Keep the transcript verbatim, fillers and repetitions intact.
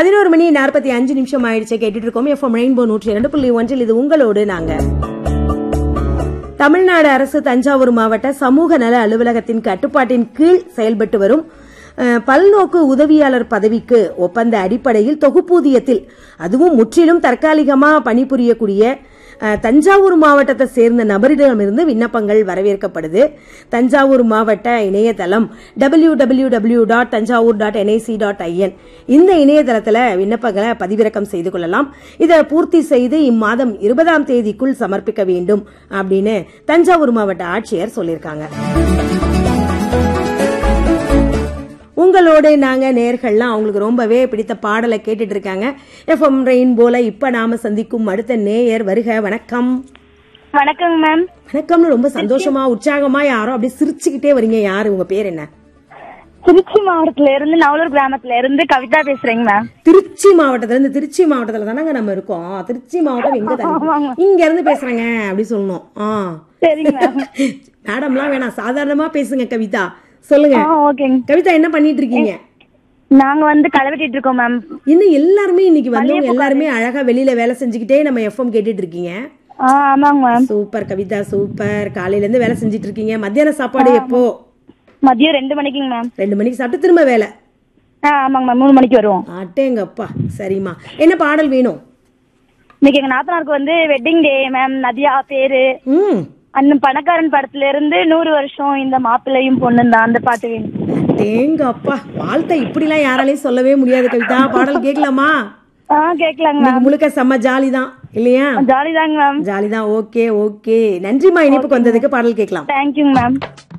பதினோரு மணி நாற்பத்தி அஞ்சு நிமிஷம் ஆயிடுச்சு. கேட்டுட்டு இருக்கோம் எஃப்எம் ரெயின்போ நூற்றி இரண்டு புள்ளி ஒன்றில். இது உங்களோடு நாங்க. தமிழ்நாடு அரசு தஞ்சாவூர் மாவட்ட சமூக நல அலுவலகத்தின் கட்டுப்பாட்டின் கீழ் செயல்பட்டு வரும் பல்நோக்கு உதவியாளர் பதவிக்கு ஒப்பந்த அடிப்படையில் தொகுப்பூதியத்தில், அதுவும் முற்றிலும் தற்காலிகமா பணிபுரியக்கூடிய தஞ்சாவூர் மாவட்டத்தை சேர்ந்த நபரிடமிருந்து விண்ணப்பங்கள் வரவேற்கப்படுது. தஞ்சாவூர் மாவட்ட இணையதளம் W W W dot Thanjavur dot NIC dot IN இந்த இணையதளத்துல விண்ணப்பங்களை பதிவிறக்கம் செய்து கொள்ளலாம். இதை பூர்த்தி செய்து இம்மாதம் இருபதாம் தேதிக்குள் சமர்ப்பிக்க வேண்டும் அப்படின்னு தஞ்சாவூர் மாவட்ட ஆட்சியர் சொல்லியிருக்காங்க. உங்களோட நாங்க நேர்கள்லாம் அவங்களுக்கு ரொம்பவே பிடித்த பாடலை கேட்டுட்டு இருக்காங்க. எஃப்எம் ரெயின்போல இப்ப நாம சந்திக்கும் அடுத்த நேயர் வருக. வணக்கம். வணக்கம் மேம். வணக்கம்னு ரொம்ப சந்தோஷமா உற்சாகமா யாரோ அப்படியே சிரிச்சுக்கிட்டே வரீங்க. யாரு, உங்க பேர் என்ன? திருச்சி மாவட்டத்துல இருந்து நவலூர் கிராமத்துல இருந்து கவிதா பேசுறேங்க மேம். திருச்சி மாவட்டத்துல இருந்து? திருச்சி மாவட்டத்துல தானங்க நம்ம இருக்கோம். திருச்சி மாவட்டம் எங்க தானே, இங்க இருந்து பேசுறேங்க அப்படி சொல்லணும். ஆஹ் சரிங்க மேடம்லாம் வேணாம், சாதாரணமா பேசுங்க கவிதா. சொல்லுங்க கவிதா, என்ன பண்ணிட்டு இருக்கீங்க? நாங்க வந்து களை வெட்டிட்டு இருக்கோம் மேம். இன்னும் எல்லாருமே இன்னைக்கு வந்தவங்க எல்லாருமே அழகா வெளியில வேலை செஞ்சுக்கிட்டே நம்ம எஃப்எம் கேட்டுட்டு இருக்கீங்க. ஆமாங்க மேம். Super Kavitha, super. காலையில இருந்து வேலை செஞ்சிட்டு இருக்கீங்க. மத்தியான சாப்பாடு எப்போ? மதியம் ரெண்டு மணிக்குங்க மேம். ரெண்டு மணிக்கு சாப்பிட்டு திரும்ப வேலை? ஆமாங்க மேம், மூணு மணிக்கு வருவோம். அட்டேங்கப்பா. சரிம்மா, என்ன பாடல் வேணும்? இன்னைக்கு எங்க நாத்தனாருக்கு வந்து வெட்டிங் டே மேம். நதியா பேரு. ம் அந்த பணக்காரன் படத்துல இருந்து நூறு வருஷம் இந்த மாப்பிள்ளையும் பொண்ணு தான், அந்த பாட்டு வேணும். தேங்க அப்பா, வாழ்த்தை இப்படி எல்லாம் யாராலையும் சொல்லவே முடியாது கவிதா. பாடல் கேட்கலாமா? கேட்கலாங்க. முழுக்க செம்ம ஜாலி தான் இல்லையா? ஜாலி தாங்க மேம். ஜாலி தான். ஓகே ஓகே, நன்றிமா இனிப்புக்கு வந்ததுக்கு. பாடல் கேட்கலாம். Thank you ma'am.